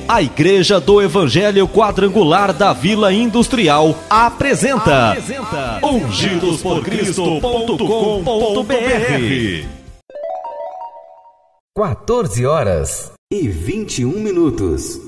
A Igreja do Evangelho Quadrangular da Vila Industrial apresenta ungidosporcristo.com.br. 14 horas e 21 minutos.